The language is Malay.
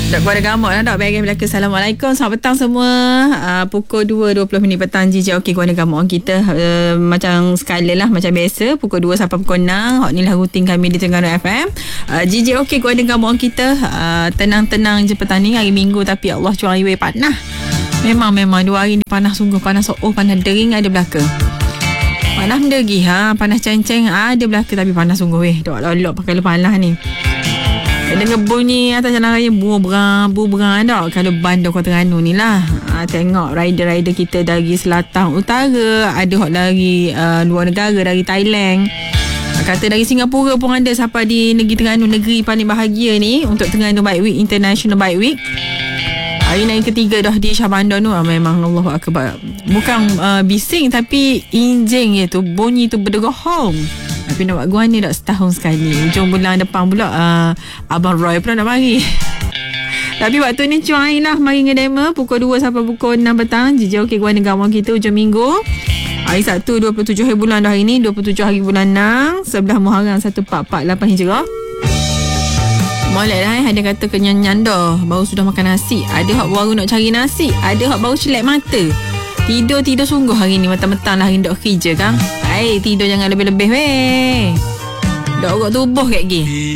Dok Kuala Gamut lah, Dok Bahagian Melaka. Assalamualaikum, selamat petang semua. Pukul 2.20 petang GJOK Kuala Gamut kita macam sekali lah, macam biasa pukul 2 sampai pukul 6. Ni lah rutin kami di Terengganu FM. GJOK Kuala Gamut kita tenang-tenang je petang ni, hari Minggu, tapi Allah curang iwe panah. Memang 2 hari ni panas sungguh, panas panas dering ada belaka. Panas mendegi panas ceng-ceng ada belaka, tapi panas sungguh weh. Dok lolok pakai panas ni. Dengan bunyi atas jalan raya bubrang dah. Kalau bandar Kota Terengganu ni lah, tengok rider-rider kita dari selatan utara, ada hot dari luar negara, dari Thailand, kata dari Singapura pun ada, sampai di negeri Terengganu, negeri paling bahagia ni untuk Terengganu Bike Week, International Bike Week. Hari ni ketiga dah di Shah Bandar tu. Memang Allahu Akbar. Bukan bising, tapi injing je tu, bunyi tu berdegohong. Tapi nak buat gua ni dah setahun sekali. Hujung bulan depan pula Abang Roy pula nak mari. Tapi waktu ni cuai lah mari ngedema pukul 2 sampai pukul 6 petang. GJOK Kuala Gamut kita hujung minggu. Hari Sabtu 27 hari bulan dah hari ni, 27 hari bulan 6, 11 Muharram 1448 Hijrah. Molek dah ada kata kenyanyan dah, baru sudah makan nasi. Ada hak baru nak cari nasi, ada hak baru celak mata. Tidur sungguh hari ni, mentang-mentang lah hari ni dok kerja kan. Tidur jangan lebih-lebih weh. Dok urut tubuh kat gini.